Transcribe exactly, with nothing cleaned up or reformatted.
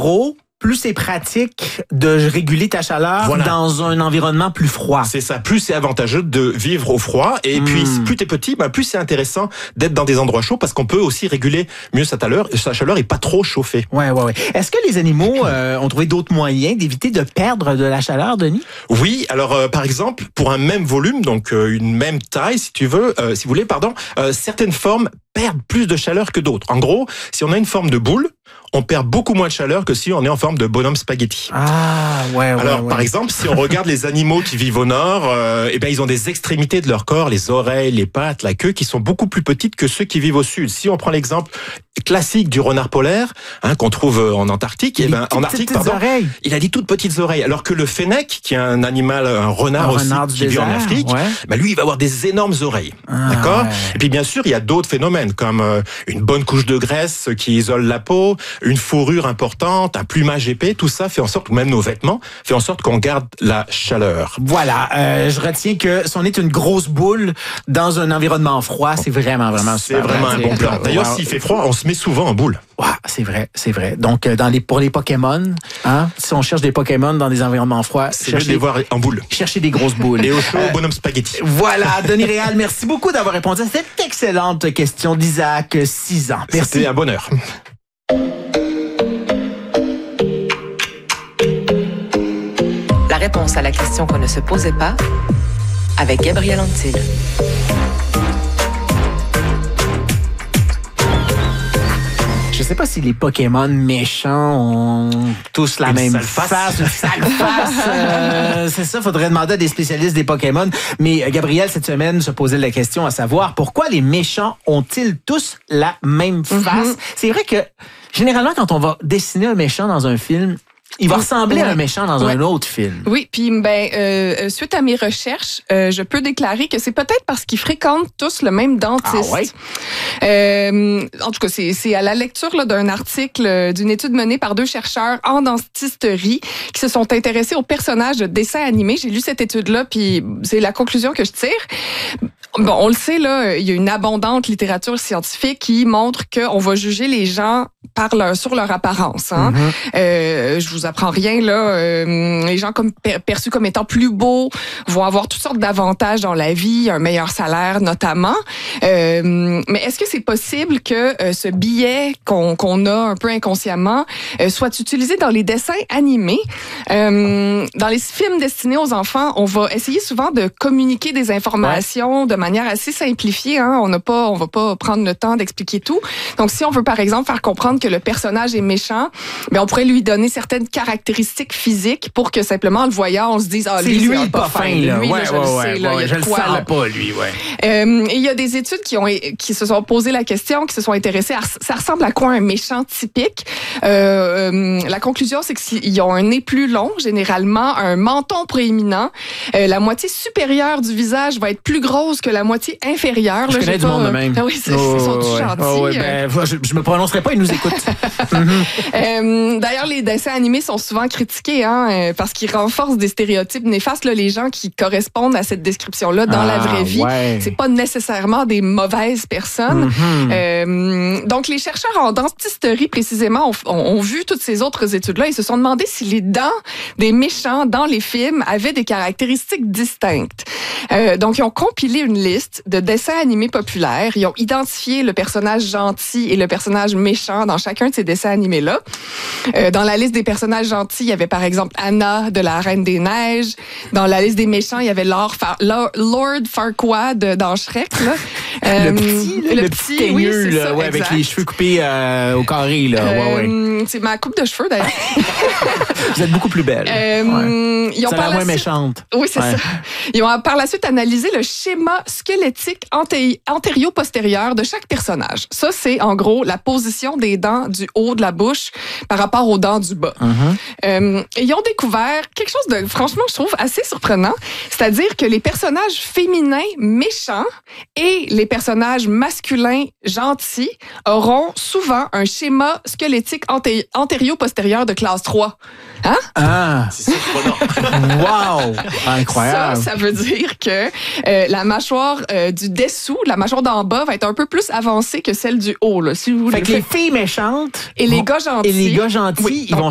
gros, plus c'est pratique de réguler ta chaleur voilà. dans un environnement plus froid. C'est ça. Plus c'est avantageux de vivre au froid. Et mmh. puis, plus t'es petit, ben, plus c'est intéressant d'être dans des endroits chauds parce qu'on peut aussi réguler mieux sa chaleur, sa chaleur et pas trop chauffer. Ouais, ouais, ouais. Est-ce que les animaux euh, ont trouvé d'autres moyens d'éviter de perdre de la chaleur, Denis? Oui. Alors, euh, par exemple, pour un même volume, donc euh, une même taille, si tu veux, euh, si vous voulez, pardon, euh, certaines formes perdent plus de chaleur que d'autres. En gros, si on a une forme de boule, on perd beaucoup moins de chaleur que si on est en forme de bonhomme spaghetti. Ah, ouais, ouais. Alors, ouais. par exemple, si on regarde les animaux qui vivent au nord, euh, eh ben, ils ont des extrémités de leur corps, les oreilles, les pattes, la queue, qui sont beaucoup plus petites que ceux qui vivent au sud. Si on prend l'exemple classique du renard polaire, hein, qu'on trouve en Antarctique, eh ben, en Arctique, pardon, oreilles. il a dit toutes petites oreilles. Alors que le fennec, qui est un animal, un renard un aussi, renard qui vit en Afrique, ouais. ben, lui, il va avoir des énormes oreilles. Ah, D'accord? Ouais. Et puis, bien sûr, il y a d'autres phénomènes, comme euh, une bonne couche de graisse qui isole la peau, une fourrure importante, un plumage épais, tout ça fait en sorte, ou même nos vêtements, fait en sorte qu'on garde la chaleur. Voilà, euh, je retiens que si on est une grosse boule dans un environnement froid, c'est vraiment, vraiment super. C'est vraiment pratique. un bon plan. D'ailleurs, wow. s'il fait froid, on se met souvent en boule. Ouais, c'est vrai, c'est vrai. Donc, dans les, pour les Pokémon, hein, si on cherche des Pokémon dans des environnements froids, c'est mieux de les voir en boule. Cherchez des grosses boules. Et au chaud, euh, bonhomme spaghetti. Voilà, Denis Réal, merci beaucoup d'avoir répondu à cette excellente question d'Isaac, six ans. Merci. C'était un bonheur. La réponse à la question qu'on ne se posait pas avec Gabriel Antil. Je sais pas si les Pokémon méchants ont tous la une même face. face, une sale face. Euh, c'est ça, faudrait demander à des spécialistes des Pokémon. Mais Gabriel, cette semaine, se posait la question à savoir pourquoi les méchants ont-ils tous la même face? Mm-hmm. C'est vrai que généralement, quand on va dessiner un méchant dans un film, il va ressembler ouais. à un méchant dans ouais. un autre film. Oui, puis ben euh, suite à mes recherches, euh, je peux déclarer que c'est peut-être parce qu'ils fréquentent tous le même dentiste. Ah ouais? Euh, en tout cas, c'est, c'est à la lecture là, d'un article d'une étude menée par deux chercheurs en dentisterie qui se sont intéressés aux personnages de dessins animés. J'ai lu cette étude-là, puis c'est la conclusion que je tire. Bon, on le sait, là, il y a une abondante littérature scientifique qui montre qu'on va juger les gens par leur, sur leur apparence. Hein. Mm-hmm. Euh, je vous apprends rien, là. Euh, les gens comme per, perçus comme étant plus beaux vont avoir toutes sortes d'avantages dans la vie, un meilleur salaire notamment. Euh, mais est-ce que c'est possible que euh, ce biais qu'on, qu'on a un peu inconsciemment euh, soit utilisé dans les dessins animés? Euh, dans les films destinés aux enfants, on va essayer souvent de communiquer des informations ouais. de manière assez simplifiée. Hein. On n'a pas, on va pas prendre le temps d'expliquer tout. Donc, si on veut par exemple faire comprendre que le personnage est méchant, ben on pourrait lui donner certaines caractéristiques physiques pour que simplement le voyant, on se dise ah lui, c'est lui c'est pas fin, fin là. Lui, ouais, là, je ouais, le ouais, sais, là, ouais, il y a je de le quoi, sens là. pas lui, ouais. Euh, et il y a des études qui ont qui se sont posées la question, qui se sont intéressées à ça ressemble à quoi un méchant typique. Euh, euh, la conclusion, c'est qu'ils ont un nez plus long, généralement un menton proéminent. Euh, la moitié supérieure du visage va être plus grosse que la moitié inférieure. Je là, connais du monde de même. Ah oui, c'est, oh, ils sont ouais. gentils. Oh, ouais, ben, je, je me prononcerai pas, ils nous écoutent. mm-hmm. euh, d'ailleurs, les dessins animés sont souvent critiqués hein, parce qu'ils renforcent des stéréotypes néfastes. Là, les gens qui correspondent à cette description-là dans ah, la vraie vie, ouais. c'est pas nécessairement des mauvaises personnes. Mm-hmm. Euh, donc, les chercheurs en dentisterie, précisément, ont, ont, ont vu toutes ces autres études-là et se sont demandé si les dents des méchants dans les films avaient des caractéristiques distinctes. Euh, donc, ils ont compilé une liste de dessins animés populaires. Ils ont identifié le personnage gentil et le personnage méchant dans chacun de ces dessins animés-là. Euh, dans la liste des personnages gentils, il y avait par exemple Anna de la Reine des Neiges. Dans la liste des méchants, il y avait Lord, Far- Lord, Lord Farquaad dans Shrek. Là. Euh, le petit, le, le petit, petit oui, teigneux, c'est là, ça, ouais, avec les cheveux coupés euh, au carré. Là. Euh, ouais, ouais. C'est ma coupe de cheveux, d'ailleurs. Vous êtes beaucoup plus belle. Euh, ouais. Ils ont c'est par la moins suite... méchante. Oui, c'est ouais. ça. Ils ont par la suite analysé le schéma squelettique anté... antério-postérieur de chaque personnage. Ça, c'est en gros la position des dents du haut de la bouche par rapport aux dents du bas. Mm-hmm. Euh, et ils ont découvert quelque chose de, franchement, je trouve assez surprenant. C'est-à-dire que les personnages féminins méchants et les personnages masculins gentils auront souvent un schéma squelettique anté... antério-postérieur de classe trois. Hein? Ah! C'est surprenant. Wow! Incroyable. Ça, ça veut dire que euh, la mâchoire euh, du dessous, la mâchoire d'en bas, va être un peu plus avancée que celle du haut. Là, si vous fait voulez. que les filles méchantes et les gars gentils. Et les gars gentils, oui, ils vont